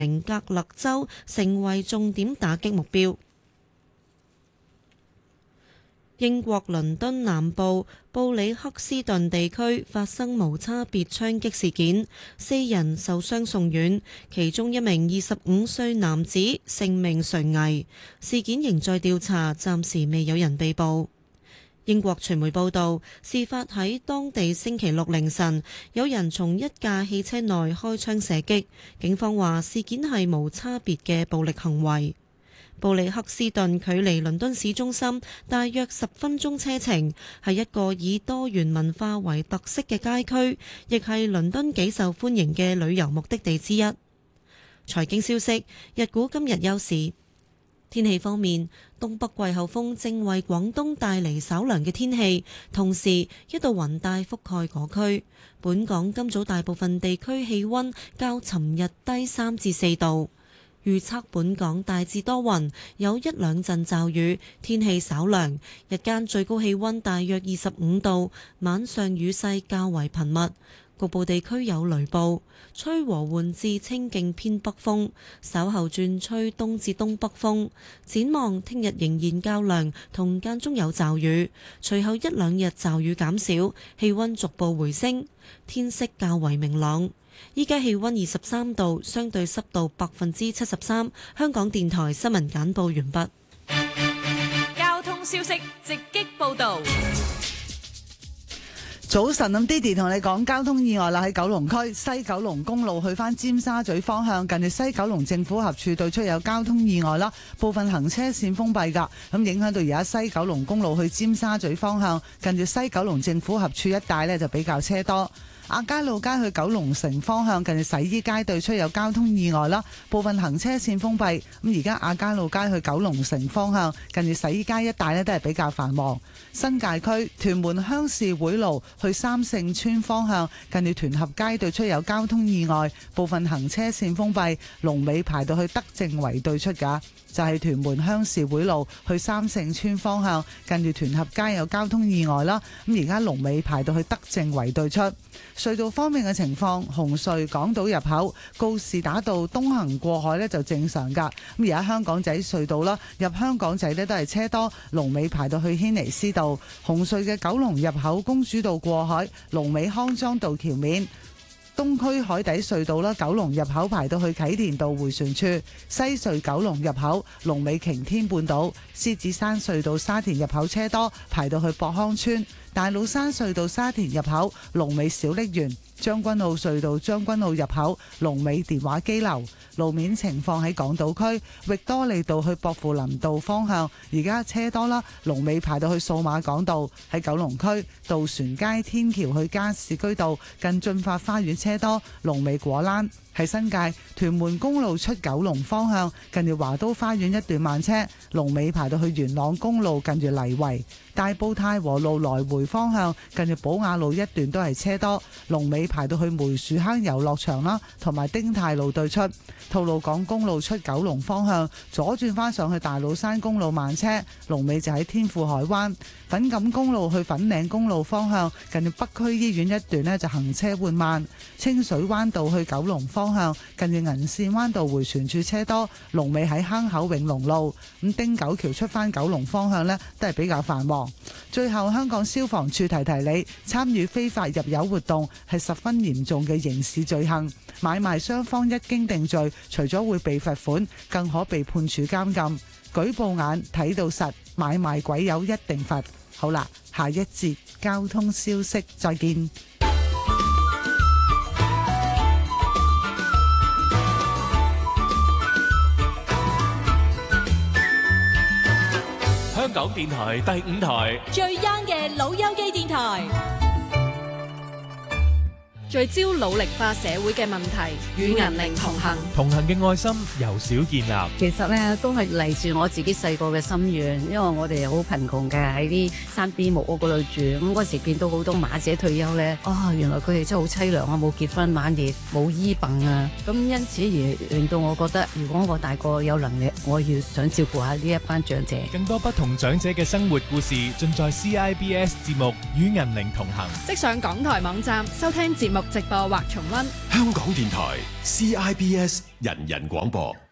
格勒州成為重點打擊目標。英國倫敦南部布里克斯頓地區發生無差別槍擊事件，4人受傷送院，其中一名25歲男子性命垂危。事件仍在調查，暫時未有人被捕。英國傳媒報道，事發喺當地星期六凌晨，有人從一架汽車內開槍射擊。警方話事件係無差別嘅暴力行為。布里克斯頓距離倫敦市中心大約10分鐘車程，係一個以多元文化為特色嘅街區，亦係倫敦幾受歡迎嘅旅遊目的地之一。財經消息，日股今日休市。天氣方面，東北季候風正為廣東帶嚟稍涼嘅天氣，同時一道雲帶覆蓋嗰區。本港今早大部分地區氣溫較尋日低3至4度。預測本港大致多雲，有一兩陣驟雨，天氣稍涼，日間最高氣溫大約25度，晚上雨勢較為頻密，局部地區有雷暴，吹和緩至清勁偏北風，稍後轉吹東至東北風。展望聽日仍然較涼，同間中有驟雨，隨後一兩日驟雨減少，氣溫逐步回升，天色較為明朗。依家氣溫23度，相對濕度73%。香港電台新聞簡報完畢。 交通消息直擊報道。 早晨，咁 Didi 同你講交通意外啦，喺九龍區西九龍公路去返尖沙咀方向，近住西九龍政府合署對出有交通意外啦，部分行車線封閉㗎，咁影響到而家西九龍公路去尖沙咀方向，近住西九龍政府合署一帶呢就比較車多。亞皆老街去九龍城方向，近住洗衣街對出有交通意外啦，部分行車線封閉。咁而家亞皆老街去九龍城方向，近住洗衣街一帶呢都係比較繁忙。新界區屯門鄉事會路去三聖村方向，近住屯合街對出有交通意外，部分行車線封閉，龍尾排到去德政圍對出㗎。就係屯門鄉事會路去三聖村方向，近住屯合街有交通意外啦。咁而家龍尾排到去德政圍對出。隧道方面嘅情況，紅隧港島入口告士打道東行過海呢就正常㗎。咁而家香港仔隧道啦，入香港仔呢都係車多，龍尾排到去軒尼詩道。紅隧嘅九龍入口公主道過海，龍尾康莊道橋面。東區海底隧道啦，九龍入口排到去啟田道迴旋處；西隧九龍入口龍尾擎天半島；獅子山隧道沙田入口車多，排到去博康村；大老山隧道沙田入口龍尾小瀝源；將軍澳隧道將軍澳入口龍尾電話機樓。路面情況喺港島區域多利道去薄扶林道方向，而家車多啦，龍尾排到去數碼港道。喺九龍區渡船街天橋去加士居道近駿發花園車多，龍尾果欄。喺新界屯門公路出九龍方向，近住華都花園一段慢車，龍尾排到去元朗公路近住泥圍。大埔太和路來回方向，近住寶雅路一段都係車多，龍尾排到去梅樹坑遊樂場啦，同埋丁太路對出。吐露港公路出九龍方向，左轉翻上去大老山公路慢車，龍尾就喺天富海灣。粉錦公路去粉嶺公路方向，近住北區醫院一段呢就行車緩慢。清水灣道去九龍方向，近住銀線灣道迴旋處車多，龍尾喺坑口永隆路。咁汀九橋出翻九龍方向呢都係比較繁忙。最後，香港消防處提提你，參與非法入油活動係十分嚴重嘅刑事罪行，買賣雙方一經定罪，除咗會被罰款，更可被判處監禁。舉報眼睇到實，買賣鬼友一定罰。好啦，下一節交通消息，再見。 香港電台第5台最 young 嘅老友記電台，聚焦努力化社會嘅問題，與銀齡同行。 同行嘅愛心由小建立。 其實咧都係嚟自我自己細個嘅心願，因為我哋好貧窮嘅，喺啲山邊木屋嗰度住。咁嗰時見到好多馬姐退休咧，原來佢哋真係好凄涼啊，冇結婚晚年，冇醫病啊。咁因此而令到我覺得，如果我大個有能力，我要想照顧下呢一班長者。 更多不同長者嘅生活故事，盡在 CIBS 節目《與銀齡同行》。 即上港台網站收聽節目目直播或重溫。 香港電台 CIBS 人人廣播。